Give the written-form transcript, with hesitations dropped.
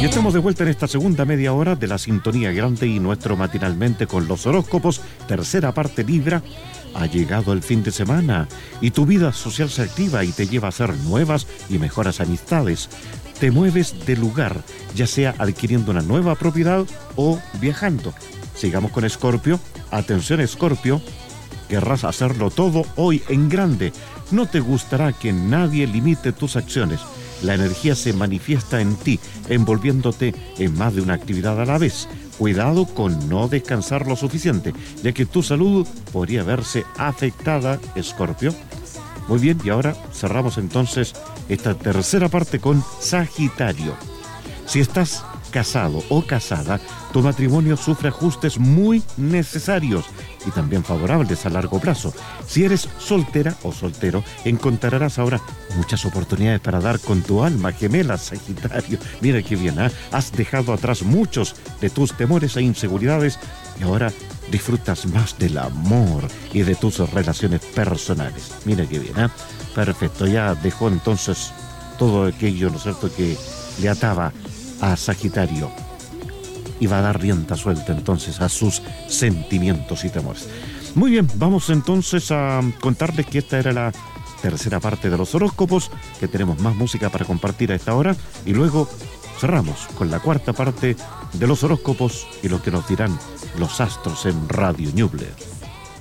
Y estamos de vuelta en esta segunda media hora de la sintonía grande y nuestro matinalmente con los horóscopos, tercera parte Libra. Ha llegado el fin de semana y tu vida social se activa y te lleva a hacer nuevas y mejores amistades. Te mueves de lugar, ya sea adquiriendo una nueva propiedad o viajando. Sigamos con Escorpio. Atención, Escorpio, querrás hacerlo todo hoy en grande. No te gustará que nadie limite tus acciones. La energía se manifiesta en ti, envolviéndote en más de una actividad a la vez. Cuidado con no descansar lo suficiente, ya que tu salud podría verse afectada, Escorpio. Muy bien, y ahora cerramos entonces esta tercera parte con Sagitario. Si estás casado o casada, tu matrimonio sufre ajustes muy necesarios y también favorables a largo plazo. Si eres soltera o soltero, encontrarás ahora muchas oportunidades para dar con tu alma gemela, Sagitario. Mira qué bien, ¿eh? Has dejado atrás muchos de tus temores e inseguridades y ahora disfrutas más del amor y de tus relaciones personales. Mira qué bien, ¿eh? Perfecto, ya dejó entonces todo aquello, ¿no es cierto?, que le ataba a Sagitario y va a dar rienda suelta entonces a sus sentimientos y temores. Muy bien, vamos entonces a contarles que esta era la tercera parte de los horóscopos, que tenemos más música para compartir a esta hora y luego cerramos con la cuarta parte de los horóscopos y lo que nos dirán los astros en Radio Ñuble.